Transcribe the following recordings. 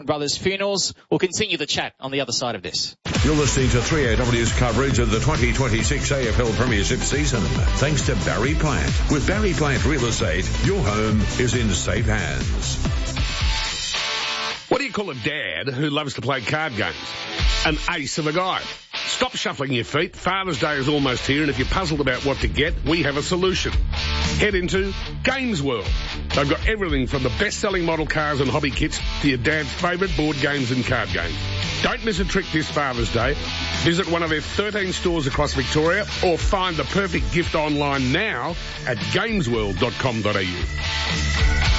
Brothers Funerals. We'll continue the chat on the other side of this. You're listening to 3AW's coverage of the 2026 AFL Premiership season, thanks to Barry Plant. With Barry Plant Real Estate, your home is in safe hands. What do you call a dad who loves to play card games? An ace of a guy. Stop shuffling your feet. Father's Day is almost here, and if you're puzzled about what to get, we have a solution. Head into Games World. They've got everything from the best-selling model cars and hobby kits to your dad's favourite board games and card games. Don't miss a trick this Father's Day. Visit one of their 13 stores across Victoria or find the perfect gift online now at gamesworld.com.au.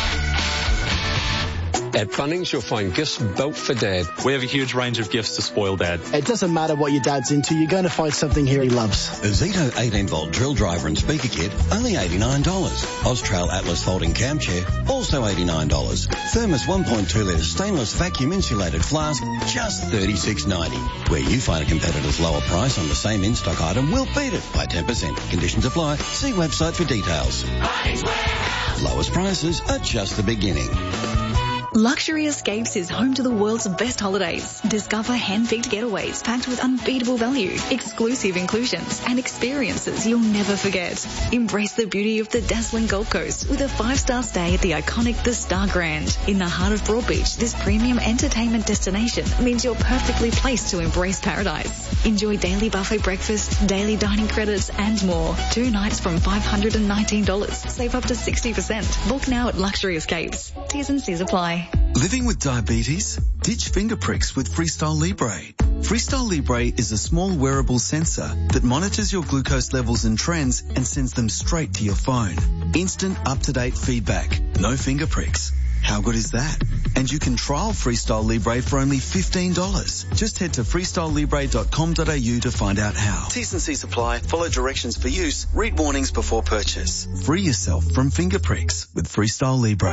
At Bunnings, you'll find gifts built for Dad. We have a huge range of gifts to spoil Dad. It doesn't matter what your dad's into, you're going to find something here he loves. A Zito 18-volt drill driver and speaker kit, only $89. Austrail Atlas folding cam chair, also $89. Thermos 1.2-litre stainless vacuum insulated flask, just $36.90. Where you find a competitor's lower price on the same in-stock item, we'll beat it by 10%. Conditions apply. See website for details. Lowest prices are just the beginning. Luxury Escapes is home to the world's best holidays. Discover hand-picked getaways packed with unbeatable value, exclusive inclusions, and experiences you'll never forget. Embrace the beauty of the dazzling Gold Coast with a 5-star stay at the iconic The Star Grand. In the heart of Broadbeach, this premium entertainment destination means you're perfectly placed to embrace paradise. Enjoy daily buffet breakfast, daily dining credits, and more. 2 nights from $519. Save up to 60%. Book now at Luxury Escapes. T's and C's apply. Living with diabetes? Ditch finger pricks with Freestyle Libre. Freestyle Libre is a small wearable sensor that monitors your glucose levels and trends and sends them straight to your phone. Instant, up-to-date feedback. No finger pricks. How good is that? And you can trial Freestyle Libre for only $15. Just head to freestylelibre.com.au to find out how. T's and C's apply. Follow directions for use. Read warnings before purchase. Free yourself from finger pricks with Freestyle Libre.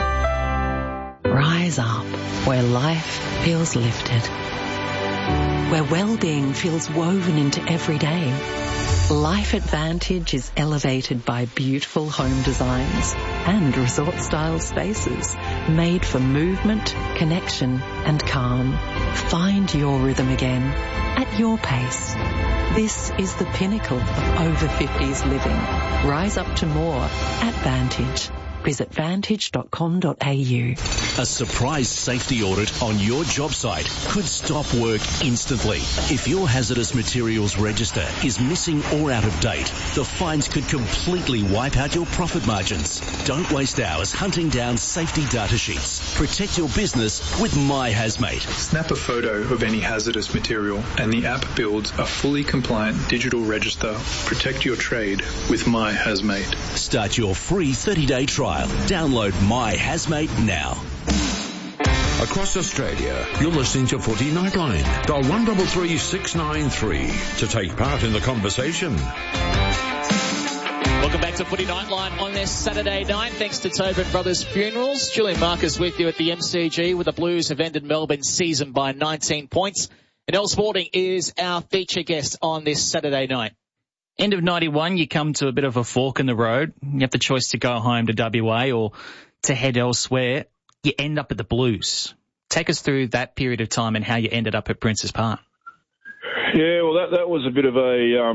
Rise up where life feels lifted, where well-being feels woven into every day. Life Advantage is elevated by beautiful home designs and resort-style spaces made for movement, connection and calm. Find your rhythm again at your pace. This is the pinnacle of over 50s living. Rise up to more at Vantage. Visit vantage.com.au. A surprise safety audit on your job site could stop work instantly. If your hazardous materials register is missing or out of date, the fines could completely wipe out your profit margins. Don't waste hours hunting down safety data sheets. Protect your business with My Hazmate. Snap a photo of any hazardous material and the app builds a fully compliant digital register. Protect your trade with My Hazmate. Start your free 30-day trial. Download My Hazmate now. Across Australia, you're listening to Footy Nightline. Dial 133 693 to take part in the conversation. Welcome back to Footy Nightline on this Saturday night. Thanks to Tobin Brothers Funerals. Julian Marcus with you at the MCG, where the Blues have ended Melbourne's season by 19 points. And Elle Sporting is our feature guest on this Saturday night. End of 91, you come to a bit of a fork in the road. You have the choice to go home to WA or to head elsewhere. You end up at the Blues. Take us through that period of time and how you ended up at Princes Park. Yeah, well, that was a bit of a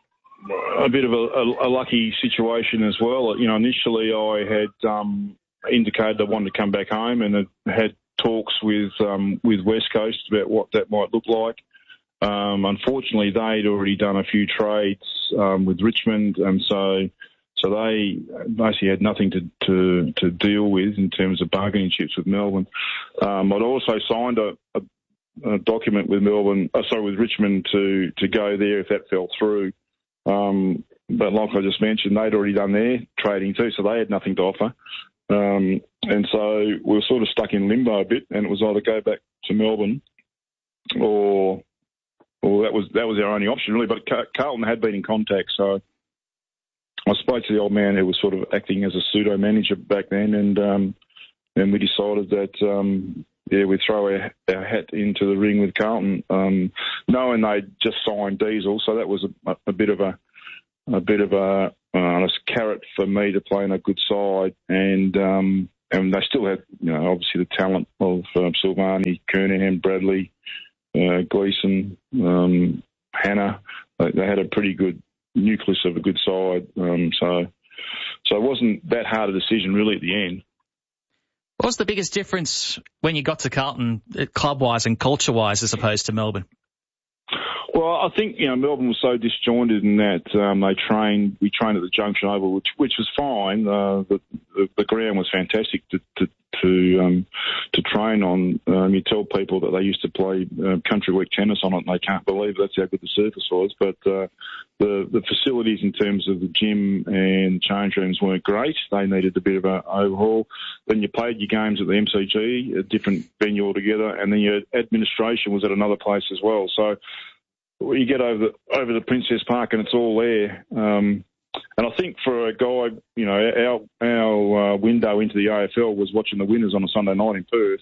lucky situation as well. You know, initially I had indicated I wanted to come back home and had talks with West Coast about what that might look like. Unfortunately, they'd already done a few trades with Richmond, and so they basically had nothing to deal with in terms of bargaining chips with Melbourne. I'd also signed a document with Richmond to go there if that fell through. But like I just mentioned, they'd already done their trading too, so they had nothing to offer. And so we were sort of stuck in limbo a bit, and it was either go back to Melbourne or that was our only option really. But Carlton had been in contact, so I spoke to the old man who was sort of acting as a pseudo manager back then, and we decided that we'd throw our hat into the ring with Carlton, knowing they'd just signed Diesel, so that was a bit of a carrot for me to play in a good side, and they still had, obviously the talent of Silvani, Kernahan, Bradley, Gleeson, Hannah. They had a pretty good nucleus of a good side. So it wasn't that hard a decision really at the end. What was the biggest difference when you got to Carlton, club-wise and culture-wise, as opposed to Melbourne? Well, I think Melbourne was so disjointed in that we trained at the Junction Oval, which was fine. The ground was fantastic to train on. You tell people that they used to play country week tennis on it, and they can't believe that's how good the surface was. But the facilities in terms of the gym and change rooms weren't great. They needed a bit of an overhaul. Then you played your games at the MCG, a different venue altogether, and then your administration was at another place as well. So you get over the Princess Park and it's all there. And I think for a guy, our window into the AFL was watching the winners on a Sunday night in Perth.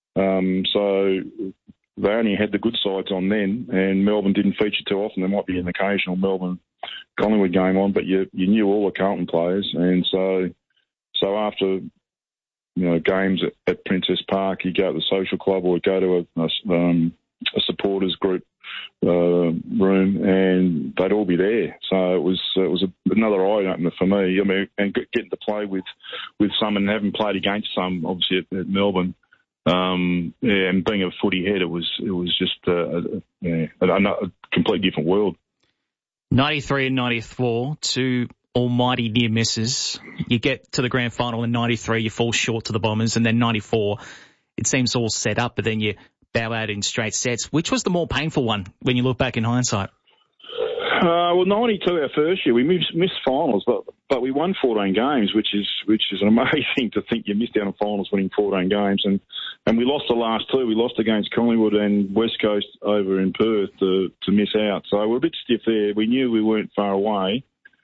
So they only had the good sides on then, and Melbourne didn't feature too often. There might be an occasional Melbourne-Collingwood game on, but you knew all the Carlton players. And so after games at Princess Park, you go to the social club or go to a supporters group room, and they'd all be there. So it was another eye opener for me. I mean, and getting to play with some and having played against some, obviously at Melbourne, and being a footy head, it was just a completely different world. 93 and 94, two almighty near misses. You get to the grand final in 93, you fall short to the Bombers, and then 94, it seems all set up, but then you bow out in straight sets. Which was the more painful one when you look back in hindsight? Well, 92, our first year, we missed finals, but we won 14 games, which is an amazing to think you missed out on finals winning 14 games. And we lost the last two. We lost against Collingwood and West Coast over in Perth to miss out. So we're a bit stiff there. We knew we weren't far away.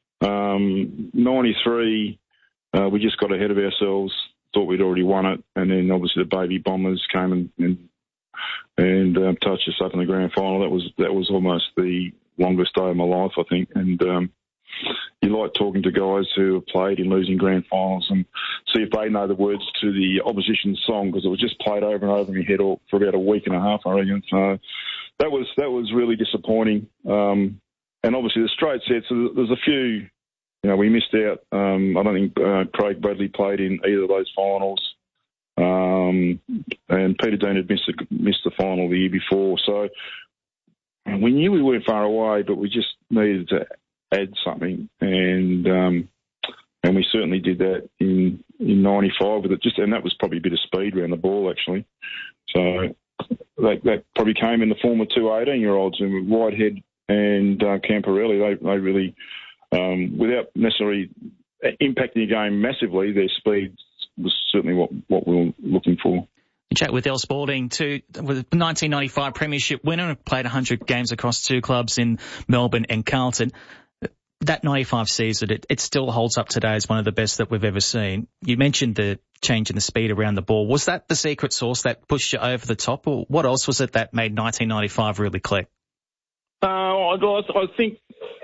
93, we just got ahead of ourselves, thought we'd already won it. And then obviously the Baby Bombers came and touched us up in the grand final. That was almost the longest day of my life, I think. And you like talking to guys who have played in losing grand finals and see if they know the words to the opposition song, because it was just played over and over in my head for about a week and a half, I reckon. So that was really disappointing. And obviously the straight sets, there's a few, we missed out. I don't think Craig Bradley played in either of those finals. And Peter Dean had missed the final the year before. So we knew we weren't far away, but we just needed to add something. And we certainly did that in 95 with it. And that was probably a bit of speed around the ball, actually. So that probably came in the form of two 18-year-olds, and Whitehead and Camporelli. They really, without necessarily impacting the game massively, their speed was certainly what we were looking for. You chat with El Spalding, with 1995 premiership winner, played 100 games across two clubs in Melbourne and Carlton. That 95 season, it still holds up today as one of the best that we've ever seen. You mentioned the change in the speed around the ball. Was that the secret sauce that pushed you over the top, or what else was it that made 1995 really click? I think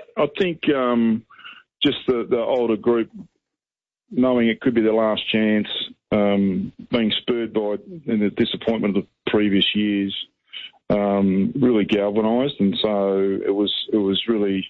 just the older group, knowing it could be their last chance, being spurred by the disappointment of the previous years, really galvanised, and so it was really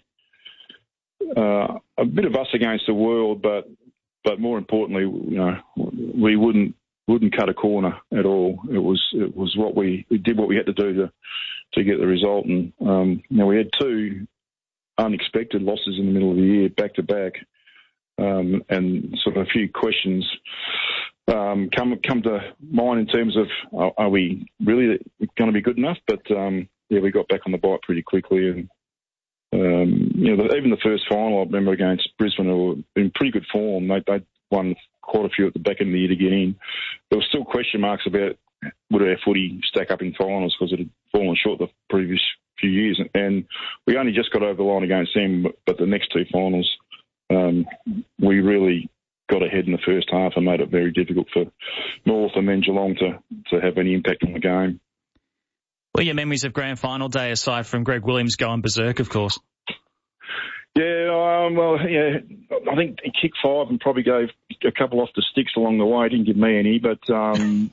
a bit of us against the world, but more importantly, we wouldn't cut a corner at all. It was what we did what we had to do to get the result, and we had two unexpected losses in the middle of the year, back to back. And sort of a few questions come to mind in terms of are we really going to be good enough? But we got back on the bike pretty quickly, and even the first final I remember against Brisbane, who were in pretty good form. They won quite a few at the back end of the year to get in. There were still question marks about would our footy stack up in finals because it had fallen short the previous few years, and we only just got over the line against them. But the next two finals, we really got ahead in the first half and made it very difficult for North and then Geelong to have any impact on the game. Well, your memories of grand final day, aside from Greg Williams going berserk, of course? I think he kicked 5 and probably gave a couple off the sticks along the way. He didn't give me any, but no,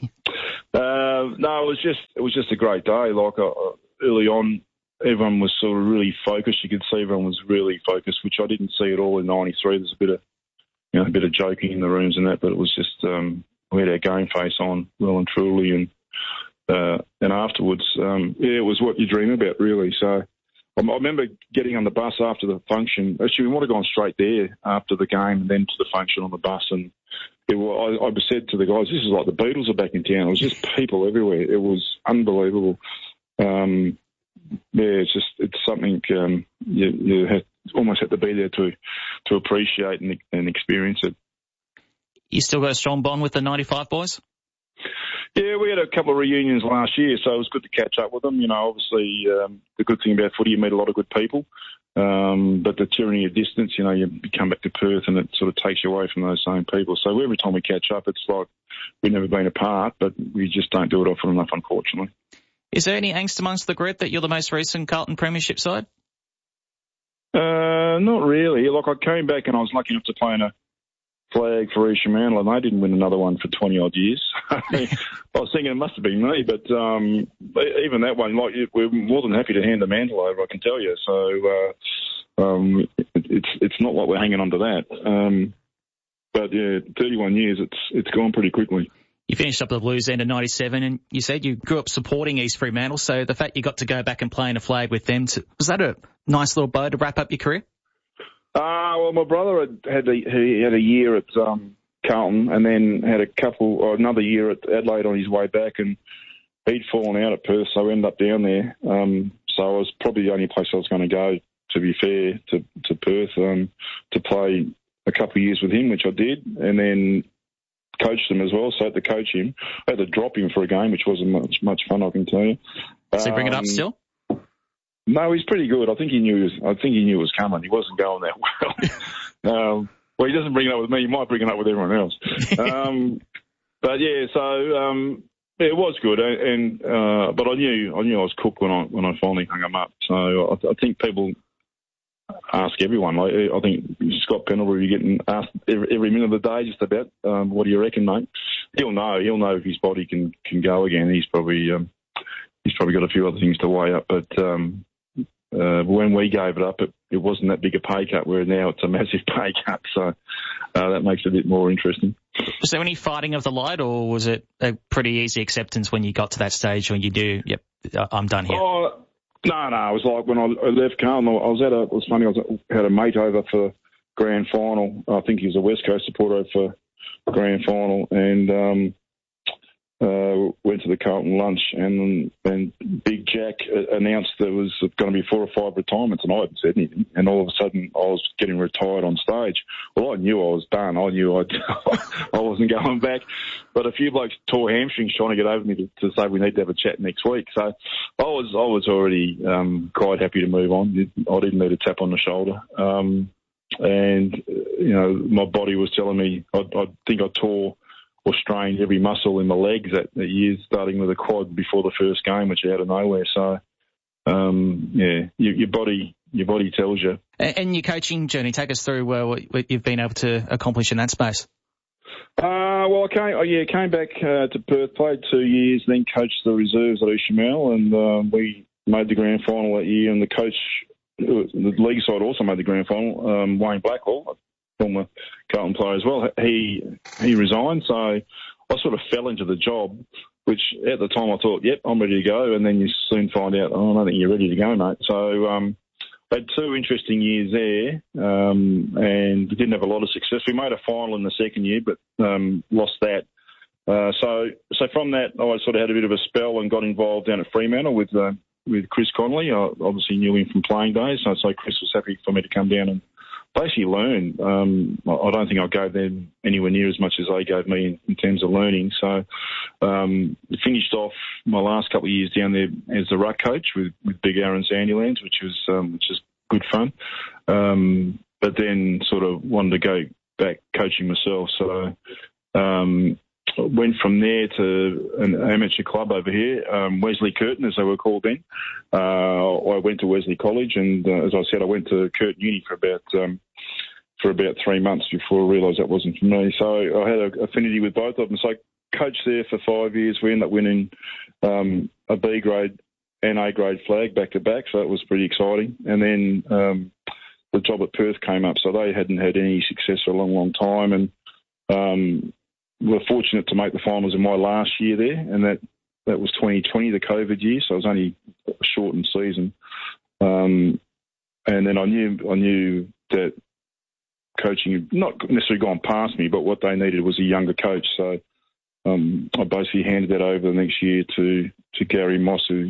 it was just a great day. Like early on, everyone was sort of really focused. You could see everyone was really focused, which I didn't see at all in '93. There's a bit of joking in the rooms and that, but it was just we had our game face on well and truly, and afterwards, it was what you dream about, really. So I remember getting on the bus after the function. Actually, we might have gone straight there after the game and then to the function on the bus. And I said to the guys, this is like the Beatles are back in town. It was just people everywhere. It was unbelievable. It's something you almost have to be there to appreciate and experience it. You still got a strong bond with the 95 boys? Yeah, we had a couple of reunions last year, so it was good to catch up with them. You know, obviously, the good thing about footy, you meet a lot of good people. But the tyranny of distance, you know, you come back to Perth and it sort of takes you away from those same people. So every time we catch up, it's like we've never been apart, but we just don't do it often enough, unfortunately. Is there any angst amongst the group that you're the most recent Carlton Premiership side? Not really. Like, I came back and I was lucky enough to play in a flag for East Fremantle, and they didn't win another one for 20-odd years. I was thinking it must have been me, but even that one, like, we're more than happy to hand the mantle over, I can tell you. So it's not like we're hanging on to that. But, yeah, 31 years, it's gone pretty quickly. You finished up the Blues end of 97, and you said you grew up supporting East Fremantle, so the fact you got to go back and play in a flag with them, was that a nice little bow to wrap up your career? Well, my brother had a year at Carlton, and then had another year at Adelaide on his way back, and he'd fallen out at Perth, so I ended up down there. So I was probably the only place I was going to go, to be fair, to Perth, to play a couple of years with him, which I did, and then coached him as well, so I had to coach him. I had to drop him for a game, which wasn't much fun, I can tell you. Does he bring it up still? No, he's pretty good. I think he knew it was coming. He wasn't going that well. Well, he doesn't bring it up with me. He might bring it up with everyone else. But yeah, so it was good, but I knew I was cooked when I finally hung him up. So I think people ask everyone. Like, I think Scott Pendlebury getting asked every minute of the day, just about what do you reckon, mate? He'll know if his body can go again. He's probably got a few other things to weigh up, but. When we gave it up, it wasn't that big a pay cut, where now it's a massive pay cut, so that makes it a bit more interesting. Was there any fighting of the light, or was it a pretty easy acceptance when you got to that stage when you do, yep, I'm done here? No, it was like when I left Carlton, it was funny, I had a mate over for grand final. I think he was a West Coast supporter for grand final, and went to the Carlton lunch, and Big Jack announced there was going to be 4 or 5 retirements, and I hadn't said anything. And all of a sudden, I was getting retired on stage. Well, I knew I was done. I knew I wasn't going back. But a few blokes tore hamstrings trying to get over me to say we need to have a chat next week. So I was already quite happy to move on. I didn't need a tap on the shoulder. And you know, my body was telling me I think I tore or strained every muscle in my legs that year, starting with a quad before the first game, which out of nowhere. So, yeah, your body tells you. And your coaching journey, take us through what you've been able to accomplish in that space. Well, I came back to Perth, played 2 years, then coached the reserves at East Fremantle, and we made the grand final that year. And the coach, the league side, also made the grand final. Wayne Blackwell, former Carlton player as well, he resigned, so I sort of fell into the job, which at the time I thought, yep, I'm ready to go, and then you soon find out, I don't think you're ready to go, mate. So I had 2 interesting years there, and didn't have a lot of success. We made a final in the second year, but lost that. So from that, I sort of had a bit of a spell and got involved down at Fremantle with Chris Connolly. I obviously knew him from playing days, so Chris was happy for me to come down and basically learn. I don't think I gave them anywhere near as much as they gave me in terms of learning. So finished off my last couple of years down there as the ruck coach with Big Aaron Sandilands, which is good fun. But then sort of wanted to go back coaching myself. So went from there to an amateur club over here, Wesley Curtin, as they were called then. I went to Wesley College, and as I said, I went to Curtin Uni for about 3 months before I realised that wasn't for me. So I had an affinity with both of them. So I coached there for 5 years. We ended up winning a B grade and A grade flag back to back, so that was pretty exciting. And then the job at Perth came up, so they hadn't had any success for a long, long time, and were fortunate to make the finals in my last year there, and that was 2020, the COVID year, so it was only a shortened season. And then I knew that coaching had not necessarily gone past me, but what they needed was a younger coach. So I basically handed that over the next year to Gary Moss, who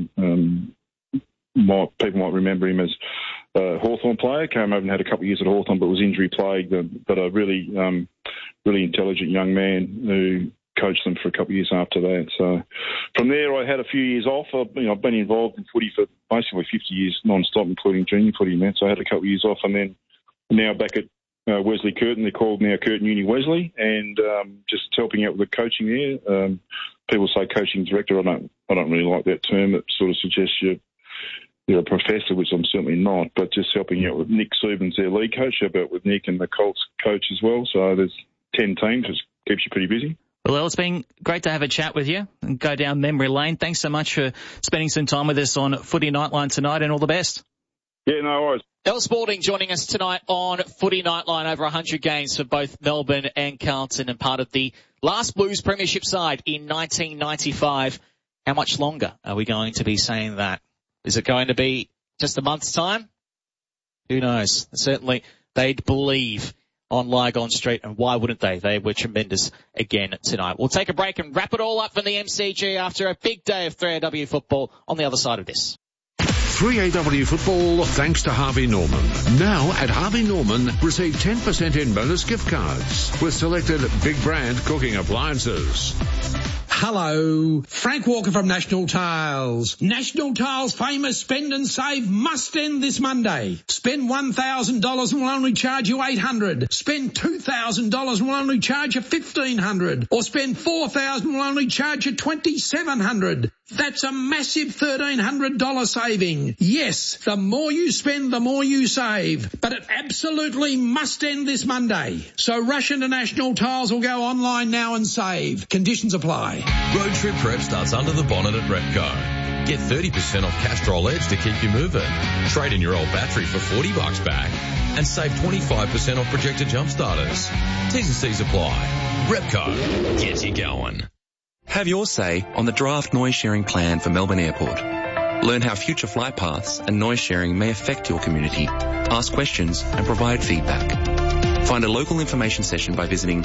people might remember him as a Hawthorn player. Came over and had a couple of years at Hawthorn, but was injury plagued, but a really intelligent young man who coached them for a couple of years after that. So from there, I had a few years off. I've been involved in footy for basically 50 years non-stop, including junior footy, man. So I had a couple of years off, and then now back at Wesley Curtin. They're called now Curtin Uni Wesley, and just helping out with the coaching there. People say coaching director. I don't really like that term. It sort of suggests you're a professor, which I'm certainly not, but just helping out with Nick Subins, their league coach, help out with Nick and the Colts coach as well. So there's 10 teams, which keeps you pretty busy. Well, it's been great to have a chat with you and go down memory lane. Thanks so much for spending some time with us on Footy Nightline tonight, and all the best. Yeah, no worries. Elle Sporting joining us tonight on Footy Nightline. Over 100 games for both Melbourne and Carlton, and part of the last Blues premiership side in 1995. How much longer are we going to be saying that? Is it going to be just a month's time? Who knows? Certainly they'd believe on Lygon Street, and why wouldn't they? They were tremendous again tonight. We'll take a break and wrap it all up from the MCG after a big day of 3AW football on the other side of this. 3AW football thanks to Harvey Norman. Now at Harvey Norman, receive 10% in bonus gift cards with selected big brand cooking appliances. Hello, Frank Walker from National Tiles. National Tiles' famous spend and save must end this Monday. Spend $1,000 and we'll only charge you $800. Spend $2,000 and we'll only charge you $1,500. Or spend $4,000 and we'll only charge you $2,700. That's a massive $1,300 saving. Yes, the more you spend, the more you save. But it absolutely must end this Monday. So rush into National Tiles or go online now and save. Conditions apply. Road trip prep starts under the bonnet at Repco. Get 30% off Castrol Edge to keep you moving. Trade in your old battery for $40 back and save 25% off projector jump starters. T's and C's apply. Repco gets you going. Have your say on the draft noise sharing plan for Melbourne Airport. Learn how future flight paths and noise sharing may affect your community. Ask questions and provide feedback. Find a local information session by visiting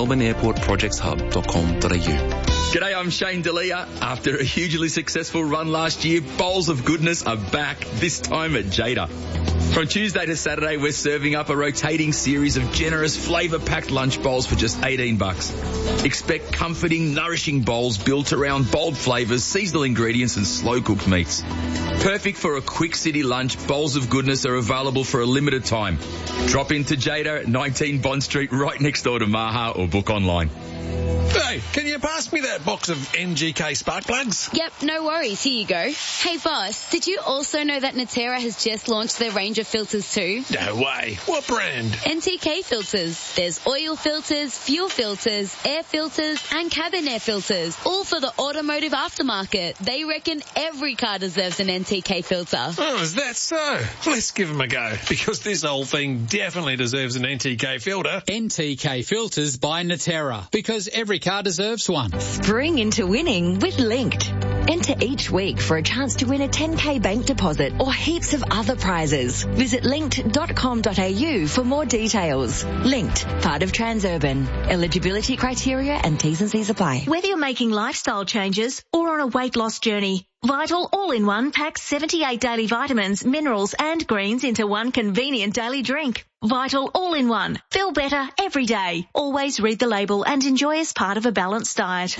melbourneairportprojectshub.com.au. G'day, I'm Shane D'Elia. After a hugely successful run last year, Bowls of Goodness are back, this time at Jada. From Tuesday to Saturday, we're serving up a rotating series of generous, flavour-packed lunch bowls for just $18. Expect comforting, nourishing bowls built around bold flavours, seasonal ingredients and slow-cooked meats. Perfect for a quick city lunch, Bowls of Goodness are available for a limited time. Drop into Jada at 19 Bond Street, right next door to Maha, or book online. Hey, can you pass me that box of NGK spark plugs? Yep, no worries. Here you go. Hey, boss, did you also know that Natera has just launched their range of filters too? No way. What brand? NTK filters. There's oil filters, fuel filters, air filters, and cabin air filters, all for the automotive aftermarket. They reckon every car deserves an NTK filter. Oh, is that so? Let's give them a go, because this whole thing definitely deserves an NTK filter. NTK filters by Natera, because every car deserves one. Spring into winning with Linked. Enter each week for a chance to win a 10k bank deposit or heaps of other prizes. Visit linked.com.au for more details. Linked, part of Transurban. Eligibility criteria and T's and C's apply. Whether you're making lifestyle changes or on a weight loss journey, Vital All-in-One packs 78 daily vitamins, minerals and greens into one convenient daily drink. Vital All-in-One. Feel better every day. Always read the label and enjoy as part of a balanced diet.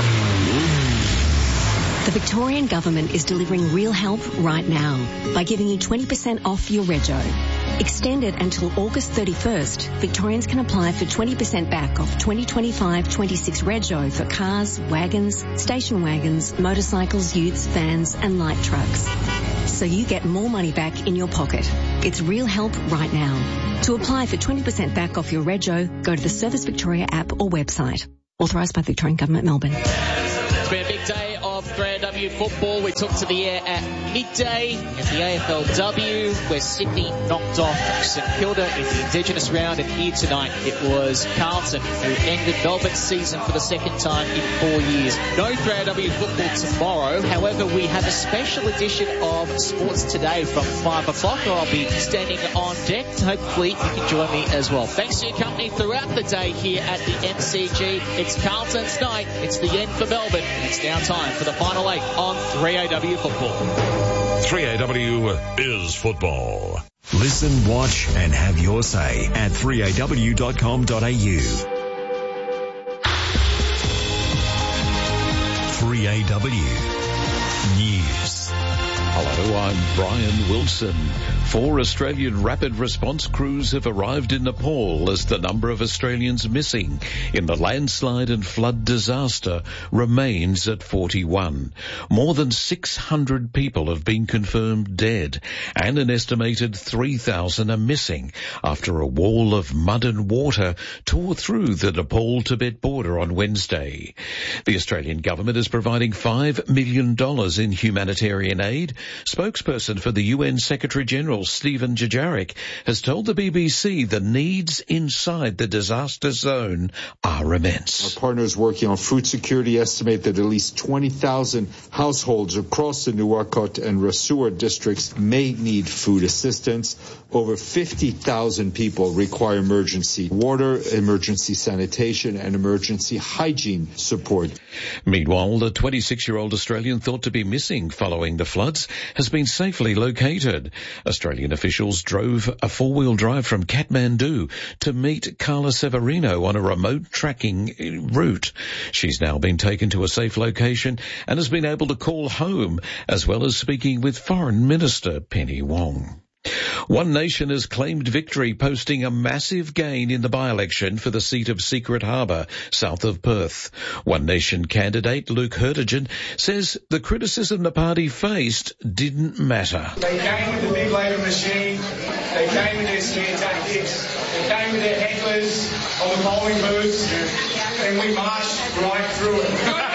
The Victorian Government is delivering real help right now by giving you 20% off your rego. Extended until August 31st, Victorians can apply for 20% back off 2025-26 Rego for cars, wagons, station wagons, motorcycles, utes, vans and light trucks. So you get more money back in your pocket. It's real help right now. To apply for 20% back off your Rego, go to the Service Victoria app or website. Authorised by the Victorian Government, Melbourne. It's been a big day of 3AW football. We took to the air at midday in the AFLW, where Sydney knocked off St Kilda in the Indigenous round, and here tonight it was Carlton who ended Melbourne's season for the second time in 4 years. No 3AW football tomorrow. However, we have a special edition of Sports Today from 5 o'clock, where I'll be standing on deck. Hopefully you can join me as well. Thanks for your company throughout the day here at the MCG. It's Carlton's night. It's the end for Melbourne. It's now time for the final 8 on 3AW football. 3AW is football. Listen, watch and have your say at 3aw.com.au. 3AW News. Hello, I'm Brian Wilson. 4 Australian rapid response crews have arrived in Nepal as the number of Australians missing in the landslide and flood disaster remains at 41. More than 600 people have been confirmed dead, and an estimated 3,000 are missing after a wall of mud and water tore through the Nepal-Tibet border on Wednesday. The Australian government is providing $5 million in humanitarian aid. Spokesperson for the UN Secretary-General Stephen Dujarric has told the BBC the needs inside the disaster zone are immense. Our partners working on food security estimate that at least 20,000 households across the Nuwakot and Rasur districts may need food assistance. Over 50,000 people require emergency water, emergency sanitation, and emergency hygiene support. Meanwhile, the 26-year-old Australian thought to be missing following the floods has been safely located. Australian officials drove a four-wheel drive from Kathmandu to meet Carla Severino on a remote tracking route. She's now been taken to a safe location and has been able to call home, as well as speaking with Foreign Minister Penny Wong. One Nation has claimed victory, posting a massive gain in the by-election for the seat of Secret Harbour, south of Perth. One Nation candidate Luke Hertigan says the criticism the party faced didn't matter. They came with the big Labor machine, they came with their scare tactics, they came with their hecklers on the polling booths, and we marched right through it.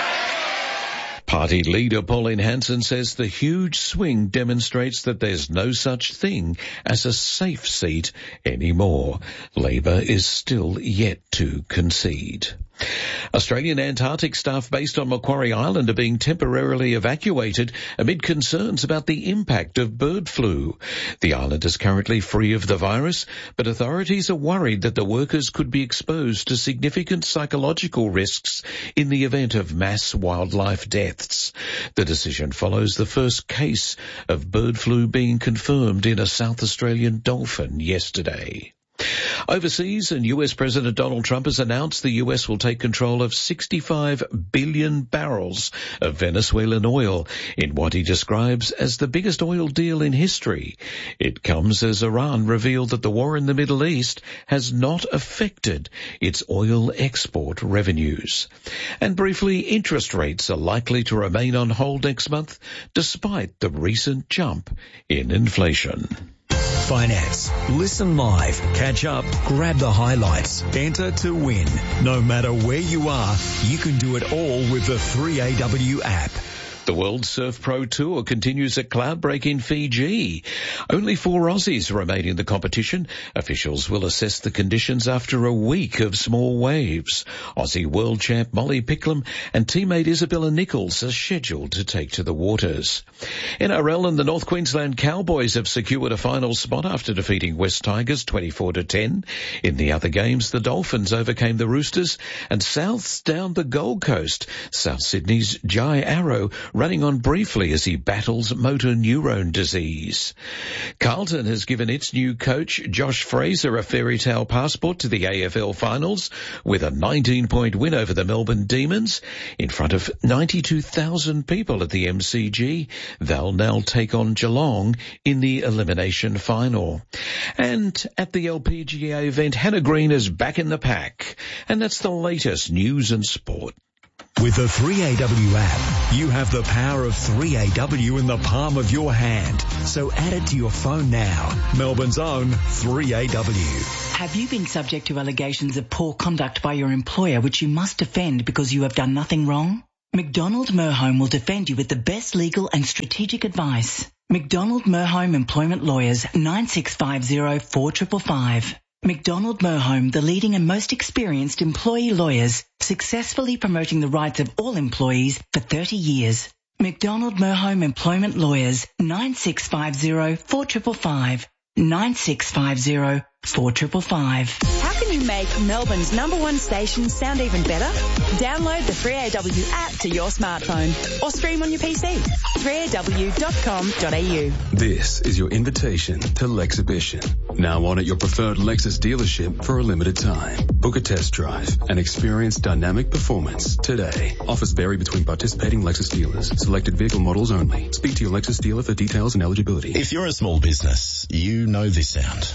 Party leader Pauline Hanson says the huge swing demonstrates that there's no such thing as a safe seat anymore. Labor is still yet to concede. Australian Antarctic staff based on Macquarie Island are being temporarily evacuated amid concerns about the impact of bird flu. The island is currently free of the virus, but authorities are worried that the workers could be exposed to significant psychological risks in the event of mass wildlife deaths. The decision follows the first case of bird flu being confirmed in a South Australian dolphin yesterday. Overseas, and US President Donald Trump has announced the US will take control of 65 billion barrels of Venezuelan oil in what he describes as the biggest oil deal in history. It comes as Iran revealed that the war in the Middle East has not affected its oil export revenues. And briefly, interest rates are likely to remain on hold next month despite the recent jump in inflation. Finance. Listen live, catch up, grab the highlights, enter to win. No matter where you are, you can do it all with the 3AW app. The World Surf Pro Tour continues at Cloudbreak in Fiji. Only 4 Aussies remain in the competition. Officials will assess the conditions after a week of small waves. Aussie world champ Molly Picklum and teammate Isabella Nichols are scheduled to take to the waters. NRL and the North Queensland Cowboys have secured a final spot after defeating West Tigers 24-10. In the other games, the Dolphins overcame the Roosters and Souths down the Gold Coast. South Sydney's Jai Arrow running on briefly as he battles motor neurone disease. Carlton has given its new coach, Josh Fraser, a fairy tale passport to the AFL finals with a 19-point win over the Melbourne Demons. In front of 92,000 people at the MCG, they'll now take on Geelong in the elimination final. And at the LPGA event, Hannah Green is back in the pack. And that's the latest news and sport. With the 3AW app, you have the power of 3AW in the palm of your hand. So add it to your phone now. Melbourne's own 3AW. Have you been subject to allegations of poor conduct by your employer which you must defend because you have done nothing wrong? McDonald Merhome will defend you with the best legal and strategic advice. McDonald Merhome Employment Lawyers, 9650 4555. McDonald Merhome, the leading and most experienced employee lawyers, successfully promoting the rights of all employees for 30 years. McDonald Merhome Employment Lawyers, 9650 4555. 9650 4555. How can you make Melbourne's #1 station sound even better? Download the 3AW app to your smartphone or stream on your PC. 3aw.com.au. This is your invitation to Lexhibition. Now on at your preferred Lexus dealership for a limited time. Book a test drive and experience dynamic performance today. Offers vary between participating Lexus dealers. Selected vehicle models only. Speak to your Lexus dealer for details and eligibility. If you're a small business, you know this sound.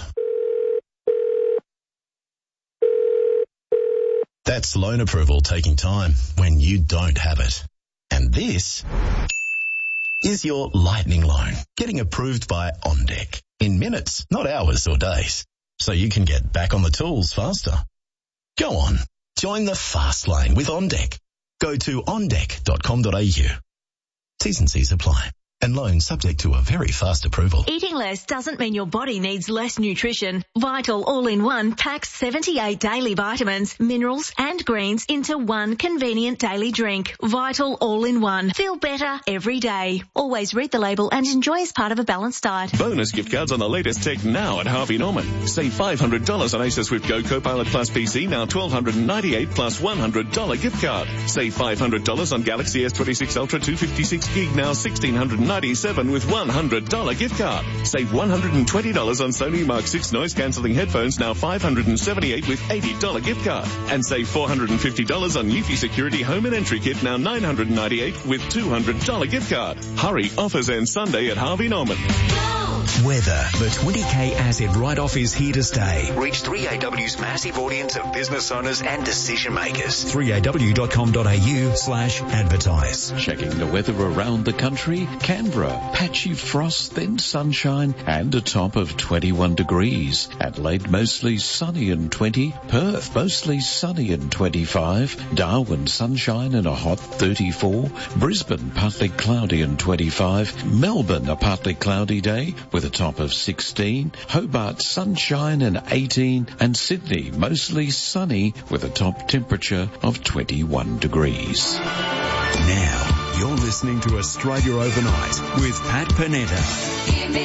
That's loan approval taking time when you don't have it. And this is your lightning loan getting approved by OnDeck in minutes, not hours or days, so you can get back on the tools faster. Go on, join the fast lane with OnDeck. Go to ondeck.com.au. T's and C's apply. And loan subject to a very fast approval. Eating less doesn't mean your body needs less nutrition. Vital All-in-One packs 78 daily vitamins, minerals and greens into one convenient daily drink. Vital All-in-One. Feel better every day. Always read the label and enjoy as part of a balanced diet. Bonus gift cards on the latest tech now at Harvey Norman. Save $500 on Acer Swift Go Copilot Plus PC, now $1,298 plus $100 gift card. Save $500 on Galaxy S26 Ultra 256 gig, now $1,697 with $100 gift card. Save $120 on Sony Mark 6 noise cancelling headphones, now $578 with $80 gift card. And save $450 on Eufy Security home and entry kit, now $998 with $200 gift card. Hurry, offers end Sunday at Harvey Norman. Weather. The 20K asset write-off is here to stay. Reach 3AW's massive audience of business owners and decision makers. 3aw.com.au/advertise. Checking the weather around the country. Canberra, patchy frost, then sunshine, and a top of 21 degrees. Adelaide, mostly sunny and 20. Perth, mostly sunny and 25. Darwin, sunshine and a hot 34. Brisbane, partly cloudy and 25. Melbourne, a partly cloudy day with a top of 16. Hobart, sunshine and 18. And Sydney, mostly sunny with a top temperature of 21 degrees. Now, you're listening to Australia Overnight with Pat Panetta.